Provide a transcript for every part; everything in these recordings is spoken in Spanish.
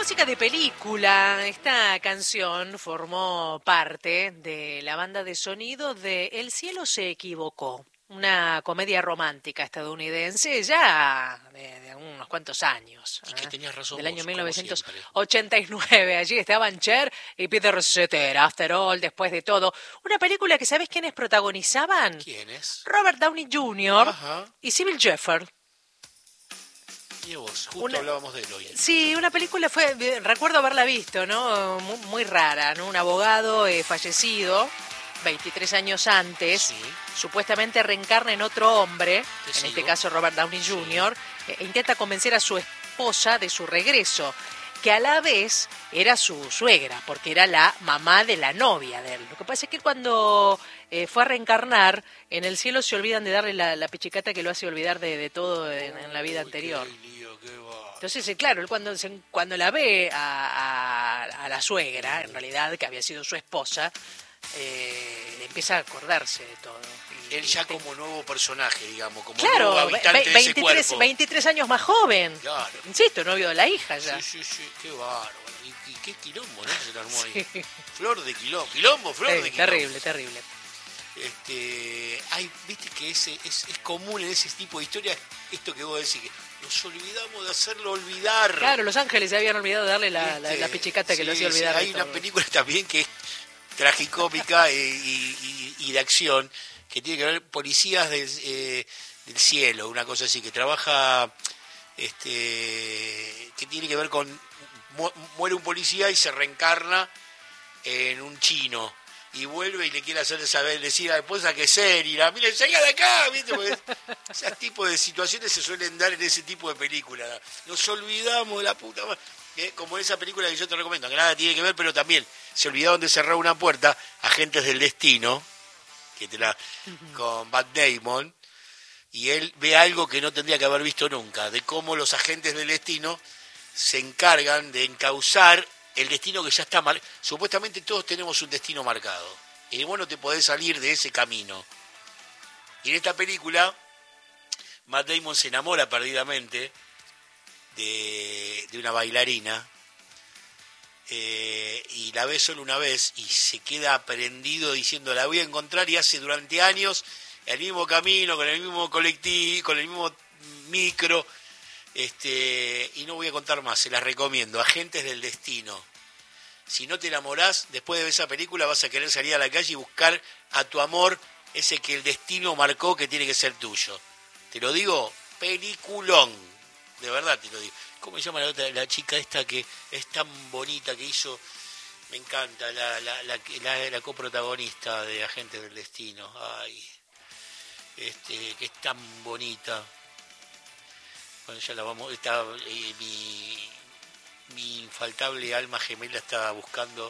música de película. Esta canción formó parte de la banda de sonido de El cielo se equivocó, una comedia romántica estadounidense ya de unos cuantos años. Y que tenías razón del vos, año como 1989. Allí estaban Cher y Peter Cetera, After All, después de todo. Una película que, ¿sabés quiénes protagonizaban? ¿Quiénes? Robert Downey Jr. Ajá. y Sybil Shepherd. Y vos, justo hablábamos de él hoy. Sí, una película recuerdo haberla visto, ¿no? Muy rara, ¿no? Un abogado fallecido 23 años antes, Sí. supuestamente reencarna en otro hombre, Te en sigo. este caso Robert Downey Jr., e intenta convencer a su esposa de su regreso, que a la vez era su suegra, porque era la mamá de la novia de él. Lo que pasa es que cuando fue a reencarnar, en el cielo se olvidan de darle la pichicata que lo hace olvidar de todo en la vida anterior. Qué lío, qué va. Entonces, claro, él cuando la ve a la suegra, en realidad, que había sido su esposa, empieza a acordarse de todo. Él ya como nuevo personaje, digamos, como claro, nuevo habitante de ese cuerpo. 23 años más joven. Claro. Insisto, novio de la hija ya. Sí, qué bárbaro. Y qué quilombo, ¿no? Se le armó ahí. Sí. Flor de quilombo. Quilombo, flor de quilombo. Terrible, terrible. Viste que es común en ese tipo de historias esto que vos decís, que nos olvidamos de hacerlo olvidar. Claro, Los Ángeles se habían olvidado de darle la pichicata que lo hacía olvidar. Hay una película también que es tragicómica y de acción, que tiene que ver policías del cielo, una cosa así, que trabaja, que tiene que ver con, muere un policía y se reencarna en un chino, y vuelve y le quiere hacer saber, decir a la esposa que es seria, mire, salga de acá, ¿viste? Porque ese tipo de situaciones se suelen dar en ese tipo de películas. Nos olvidamos de la puta madre. Como esa película que yo te recomiendo, que nada tiene que ver, pero también se olvidaron de cerrar una puerta, Agentes del Destino, con Matt Damon, y él ve algo que no tendría que haber visto nunca, de cómo los agentes del destino se encargan de encauzar el destino que ya está mal. Supuestamente todos tenemos un destino marcado, y vos no te podés salir de ese camino. Y en esta película, Matt Damon se enamora perdidamente de una bailarina, y la ve solo una vez y se queda prendido diciendo la voy a encontrar, y hace durante años el mismo camino, con el mismo colectivo, con el mismo micro, y no voy a contar más, se las recomiendo, Agentes del Destino. Si no te enamorás, después de ver esa película vas a querer salir a la calle y buscar a tu amor, ese que el destino marcó que tiene que ser tuyo. Te lo digo, peliculón, de verdad te lo digo. ¿Cómo se llama la chica esta que es tan bonita, que hizo, me encanta, la coprotagonista de Agentes del Destino? Ay, que es tan bonita. Bueno, ya la vamos, mi infaltable alma gemela estaba buscando,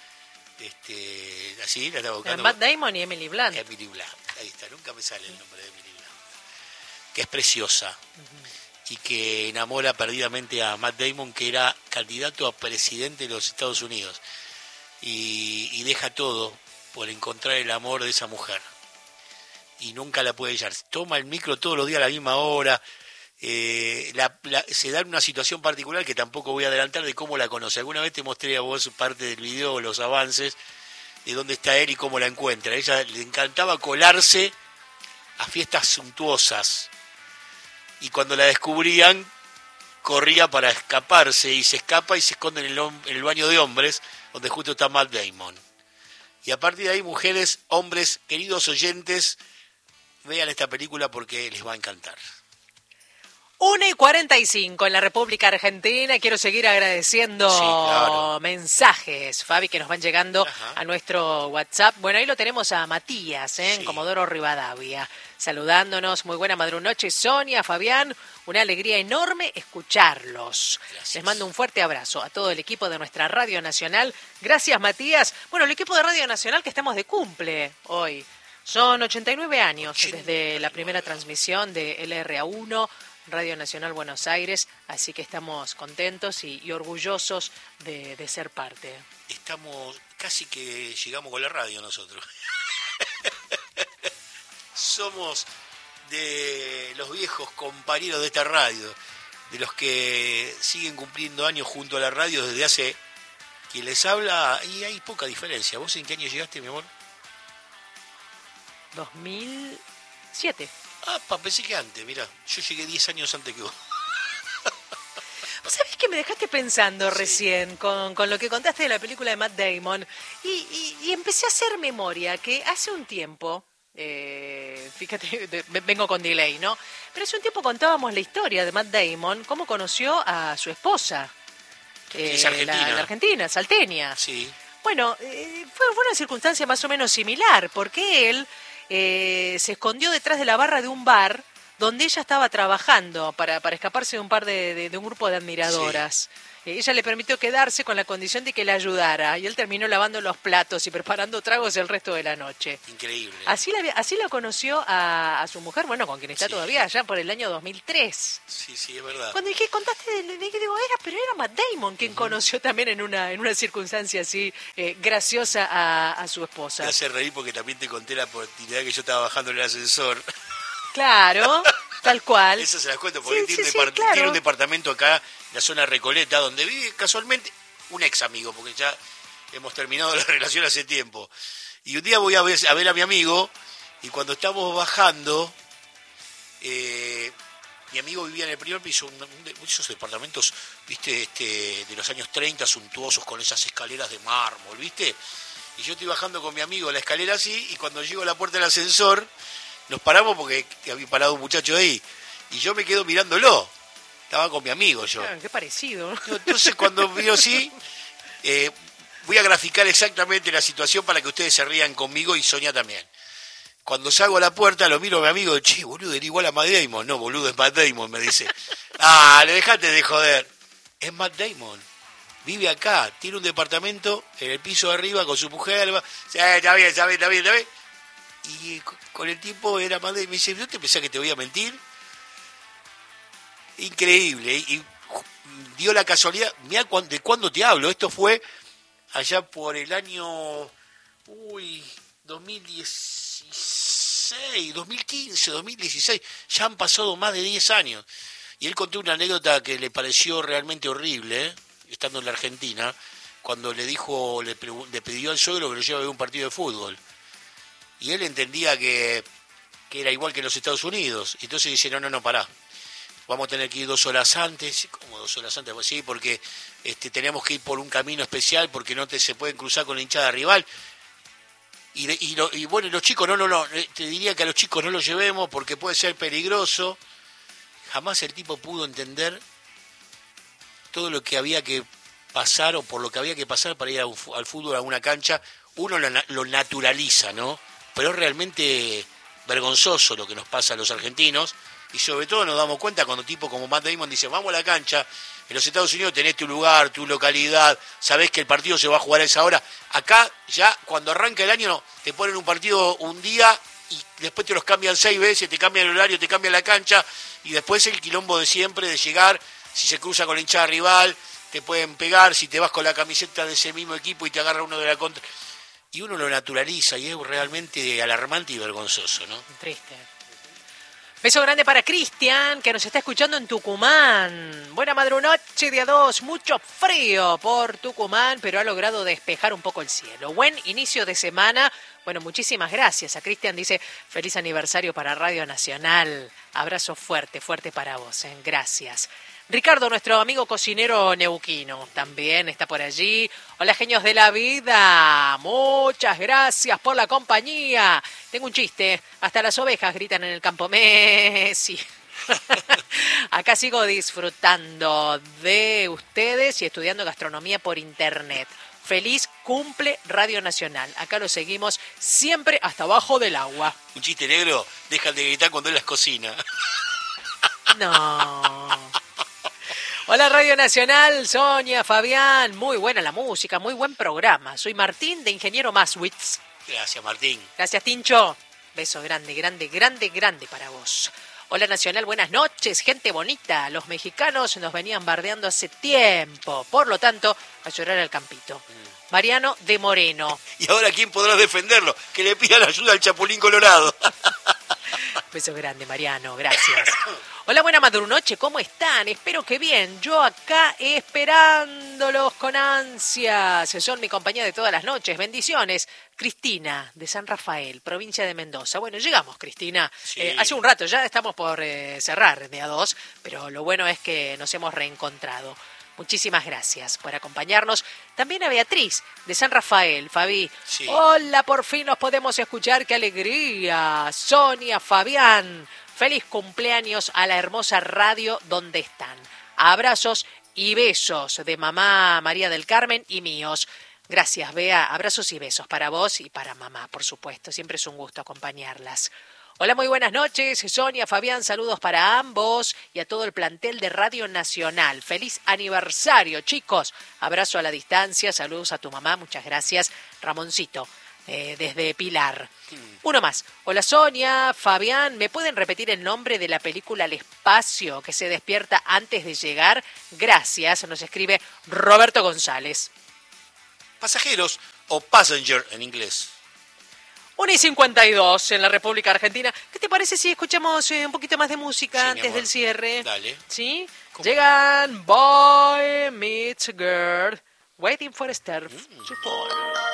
así la estaba buscando. Matt Damon y Emily Blunt. Emily Blunt, ahí está, nunca me sale el nombre de Emily Blunt. Que es preciosa. Y que enamora perdidamente a Matt Damon, que era candidato a presidente de los Estados Unidos, y deja todo por encontrar el amor de esa mujer, y nunca la puede hallar. Toma el micro todos los días a la misma hora, se da en una situación particular que tampoco voy a adelantar de cómo la conoce. Alguna vez te mostré a vos parte del video, los avances de dónde está él y cómo la encuentra. A ella le encantaba colarse a fiestas suntuosas, y cuando la descubrían, corría para escaparse, y se escapa y se esconde en el baño de hombres, donde justo está Matt Damon. Y a partir de ahí, mujeres, hombres, queridos oyentes, vean esta película porque les va a encantar. 1:45 en la República Argentina. Quiero seguir agradeciendo mensajes, Fabi, que nos van llegando a nuestro WhatsApp. Bueno, ahí lo tenemos a Matías, en Comodoro Rivadavia, saludándonos. Muy buena madrunoche, Sonia, Fabián. Una alegría enorme escucharlos. Gracias. Les mando un fuerte abrazo a todo el equipo de nuestra Radio Nacional. Gracias, Matías. Bueno, el equipo de Radio Nacional que estamos de cumple hoy. Son 89 años desde la primera transmisión de LRA1, Radio Nacional Buenos Aires, así que estamos contentos y orgullosos de ser parte. Estamos, casi que llegamos con la radio nosotros. Somos de los viejos compañeros de esta radio. de los que siguen cumpliendo años junto a la radio desde hace... Quien les habla, y hay poca diferencia. ¿Vos en qué año llegaste, mi amor? 2007. Pensé que antes, mirá. Yo llegué 10 años antes que vos. ¿Vos sabés que me dejaste pensando recién con lo que contaste de la película de Matt Damon? Y empecé a hacer memoria que hace un tiempo, fíjate, vengo con delay, ¿no? Pero hace un tiempo contábamos la historia de Matt Damon, cómo conoció a su esposa. Es argentina. La argentina, salteña. Sí. Bueno, fue una circunstancia más o menos similar, porque él se escondió detrás de la barra de un bar donde ella estaba trabajando para escaparse de un grupo de admiradoras. Sí. Ella le permitió quedarse con la condición de que le ayudara, y él terminó lavando los platos y preparando tragos el resto de la noche. Increíble. Así la conoció a su mujer, bueno, con quien está todavía allá por el año 2003. Sí, es verdad. Cuando contaste, digo, pero era Matt Damon quien conoció también en una circunstancia así graciosa a su esposa. Me hace reír porque también te conté la oportunidad que yo estaba bajando en el ascensor. Claro, tal cual. Eso se las cuento porque tiene un departamento acá, en la zona Recoleta, donde vive casualmente un ex amigo, porque ya hemos terminado la relación hace tiempo. Y un día voy a ver a mi amigo, y cuando estamos bajando, mi amigo vivía en el primer piso, esos departamentos, viste, de los años 30, suntuosos, con esas escaleras de mármol, viste. Y yo estoy bajando con mi amigo la escalera así, y cuando llego a la puerta del ascensor, nos paramos porque había parado un muchacho ahí. Y yo me quedo mirándolo. Estaba con mi amigo yo. Claro, qué parecido. Entonces cuando vio así, voy a graficar exactamente la situación para que ustedes se rían conmigo y Sonia también. Cuando salgo a la puerta, lo miro a mi amigo, che, boludo, era igual a Matt Damon. No, boludo, es Matt Damon, me dice. Le dejate de joder. Es Matt Damon. Vive acá, tiene un departamento en el piso de arriba con su mujer. Sí, está bien. Y con el tiempo era Matt Damon. Me dice, ¿no te pensás que te voy a mentir? Increíble. Y dio la casualidad. Mirá de cuándo te hablo. Esto fue allá por el año 2016, 2015, 2016. Ya han pasado más de 10 años. Y él contó una anécdota que le pareció realmente horrible, estando en la Argentina, cuando le pidió al suegro que lo lleve a ver un partido de fútbol. Y él entendía que era igual que en los Estados Unidos. Y entonces dice, no, pará. Vamos a tener que ir 2 horas antes. ¿Cómo 2 horas antes? Pues sí, porque tenemos que ir por un camino especial porque se pueden cruzar con la hinchada rival. Y bueno, los chicos, no, te diría que a los chicos no los llevemos porque puede ser peligroso. Jamás el tipo pudo entender todo lo que había que pasar o por lo que había que pasar para ir al fútbol, a una cancha. Uno lo naturaliza, ¿no? Pero es realmente vergonzoso lo que nos pasa a los argentinos. Y sobre todo nos damos cuenta cuando tipo como Matt Damon dice, vamos a la cancha, en los Estados Unidos tenés tu lugar, tu localidad, sabés que el partido se va a jugar a esa hora. Acá ya cuando arranca el año te ponen un partido un día y después te los cambian 6 veces, te cambian el horario, te cambian la cancha y después el quilombo de siempre de llegar, si se cruza con la hinchada rival, te pueden pegar, si te vas con la camiseta de ese mismo equipo y te agarra uno de la contra. Y uno lo naturaliza y es realmente alarmante y vergonzoso, ¿no? Triste. Beso grande para Cristian, que nos está escuchando en Tucumán. Buena madrunoche, día 2, mucho frío por Tucumán, pero ha logrado despejar un poco el cielo. Buen inicio de semana. Bueno, muchísimas gracias. A Cristian dice, feliz aniversario para Radio Nacional. Abrazo fuerte para vos. Gracias. Ricardo, nuestro amigo cocinero neuquino, también está por allí. Hola, genios de la vida. Muchas gracias por la compañía. Tengo un chiste. Hasta las ovejas gritan en el campo Messi. Acá sigo disfrutando de ustedes y estudiando gastronomía por internet. Feliz cumple Radio Nacional. Acá lo seguimos siempre hasta abajo del agua. Un chiste negro, dejan de gritar cuando él las cocina. No. Hola Radio Nacional, Sonia, Fabián, muy buena la música, muy buen programa. Soy Martín de Ingeniero Maswitz. Gracias, Martín. Gracias, Tincho. Beso grande para vos. Hola Nacional, buenas noches, gente bonita. Los mexicanos nos venían bardeando hace tiempo, por lo tanto, a llorar al campito. Mariano de Moreno. ¿Y ahora quién podrá defenderlo? Que le pidan ayuda al Chapulín Colorado. Beso grande, Mariano, gracias. Hola, buena madrunoche, ¿cómo están? Espero que bien. Yo acá esperándolos con ansias. Son mi compañía de todas las noches. Bendiciones. Cristina, de San Rafael, provincia de Mendoza. Bueno, llegamos, Cristina. Sí. Hace un rato, ya estamos por cerrar de a 2, pero lo bueno es que nos hemos reencontrado. Muchísimas gracias por acompañarnos. También a Beatriz, de San Rafael. Fabi, Sí. hola, por fin nos podemos escuchar. ¡Qué alegría! Sonia, Fabián, feliz cumpleaños a la hermosa radio donde están. Abrazos y besos de mamá María del Carmen y míos. Gracias, Bea. Abrazos y besos para vos y para mamá, por supuesto. Siempre es un gusto acompañarlas. Hola, muy buenas noches. Sonia, Fabián, saludos para ambos y a todo el plantel de Radio Nacional. Feliz aniversario, chicos. Abrazo a la distancia, saludos a tu mamá, muchas gracias. Ramoncito, desde Pilar. Uno más. Hola, Sonia, Fabián, ¿me pueden repetir el nombre de la película El Espacio que se despierta antes de llegar? Gracias, nos escribe Roberto González. Pasajeros o passenger en inglés. 1:52 en la República Argentina. ¿Qué te parece si escuchamos un poquito más de música Sí, mi antes amor. del cierre? Dale. ¿Sí? ¿Cómo? Llegan Boy Meets Girl, Waiting for Stars to Fall.